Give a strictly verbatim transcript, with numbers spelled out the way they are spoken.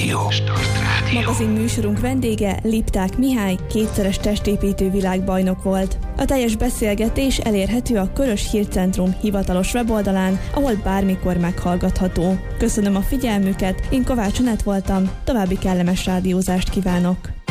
Rádió. Start Rádió. Magazin műsorunk vendége Lipták Mihály, kétszeres testépítő világbajnok volt. A teljes beszélgetés elérhető a Körös Hírcentrum hivatalos weboldalán, ahol bármikor meghallgatható. Köszönöm a figyelmüket, én Kovács Anett voltam, további kellemes rádiózást kívánok.